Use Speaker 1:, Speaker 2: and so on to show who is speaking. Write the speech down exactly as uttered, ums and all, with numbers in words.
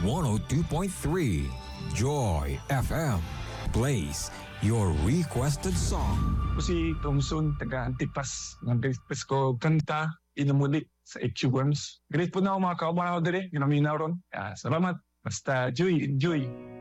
Speaker 1: one oh two point three. Joy F M plays your requested song.
Speaker 2: Ako si Thomson, taga Antipas. Nag-request ko kanta, Inumuli sa H U Worms. Great po na ako mga kauban ako dali. Ginamina ron. Ah, salamat. Basta, Joy, enjoy.